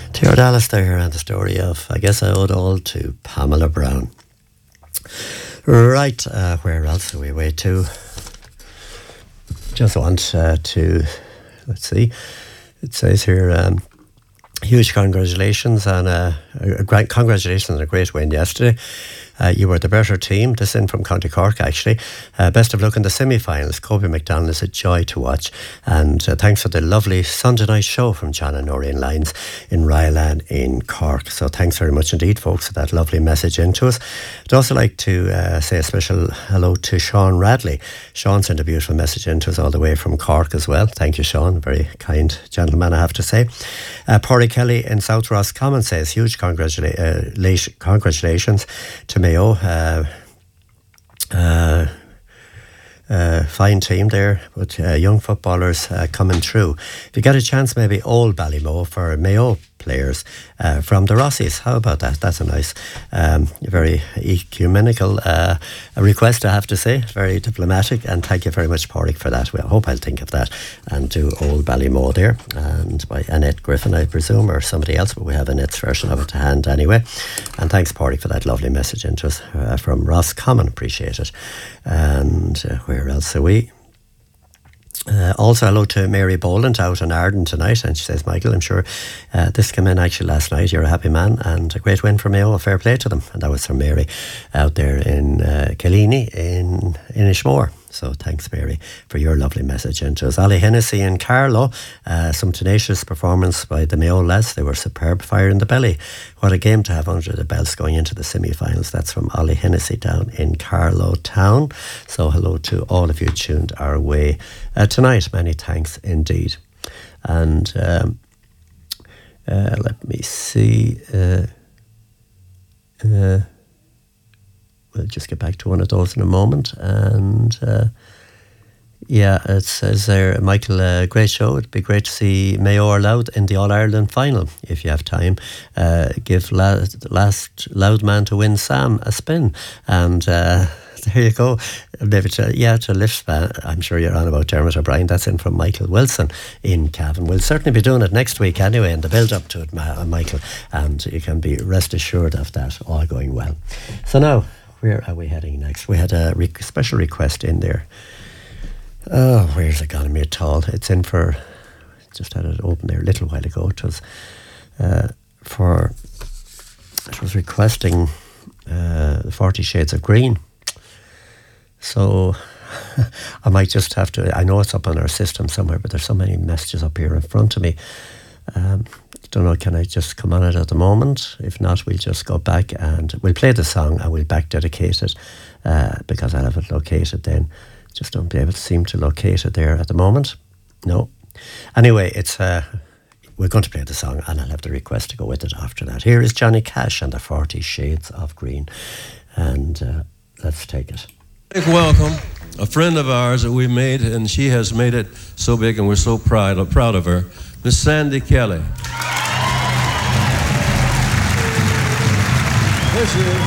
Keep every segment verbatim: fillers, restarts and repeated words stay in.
Tara Dallas there, and the story of, I guess I owe it all to Pamela Brown. Right, uh, where else are we away to? Just want uh, to, let's see, it says here, um, huge congratulations and uh, a great congratulations on a great win yesterday. Uh, you were the better team. This in from County Cork, actually. Uh, best of luck in the semi-finals. Kobe McDonald is a joy to watch. And uh, thanks for the lovely Sunday night show from John and Noreen Lyons in Ryland in Cork. So thanks very much indeed, folks, for that lovely message into us. I'd also like to uh, say a special hello to Sean Radley. Sean sent a beautiful message into us all the way from Cork as well. Thank you, Sean. Very kind gentleman, I have to say. Uh, Porry Kelly in South Roscommon says huge congratula- uh, congratulations to Mayo. Uh, uh, uh, fine team there, but uh, young footballers uh, coming through. If you get a chance, maybe old Ballymo for Mayo players uh, from the Rossies. How about that? That's a nice, um, very ecumenical uh, request, I have to say. Very diplomatic, and thank you very much, Porrick, for that. Well, I hope I'll think of that and do old Ballymo there, and by Annette Griffin, I presume, or somebody else, but we have Annette's version of it to hand anyway. And thanks, Porrick, for that lovely message into us uh, from Roscommon. Appreciate it. And uh, where else are we? Uh, also hello to Mary Boland out in Arden tonight, and she says, Michael, I'm sure uh, this came in actually last night. You're a happy man, and a great win for Mayo. A fair play to them. And that was from Mary out there in uh, Killeen in Inishmore. So thanks, Mary, for your lovely message. And to us, Ollie Hennessy and Carlo, uh, some tenacious performance by the Mayo lads. They were superb, fire in the belly. What a game to have under the belts going into the semi-finals. That's from Ollie Hennessy down in Carlow Town. So hello to all of you tuned our way uh, tonight. Many thanks indeed. And um, uh, let me see. Uh, uh, We'll just get back to one of those in a moment. And uh, yeah, it says there, Michael, uh, great show. It'd be great to see Mayo or Louth in the All-Ireland final if you have time. Uh, give la- last Louth man to win Sam a spin. And uh, there you go. Maybe to, yeah, to lift, uh, I'm sure you're on about Dermot O'Brien. That's in from Michael Wilson in Cavan. We'll certainly be doing it next week anyway, in the build-up to it, Ma- Michael. And you can be rest assured of that all going well. So now, where are we heading next? We had a re- special request in there. Oh, where's it gone me at all? It's in for, just had it open there a little while ago. It was uh, for, it was requesting uh, Forty Shades of Green. So I might just have to, I know it's up on our system somewhere, but there's so many messages up here in front of me. Um, don't know, can I just come on it at the moment? If not, we'll just go back and we'll play the song and we'll back dedicate it uh, because I'll have it located then. Just don't be able to seem to locate it there at the moment. No. Anyway, it's uh, we're going to play the song and I'll have the request to go with it after that. Here is Johnny Cash and the Forty Shades of Green. And uh, let's take it. Welcome, a friend of ours that we made, and she has made it so big and we're so proud, proud of her, Miss Sandy Kelly. There she is.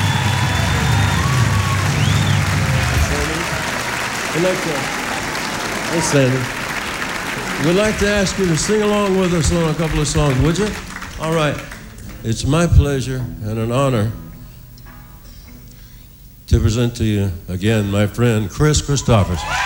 We'd like to, hey Sandy, we'd like to ask you to sing along with us on a couple of songs, would you? All right. It's my pleasure and an honor to present to you again my friend Chris Christophers.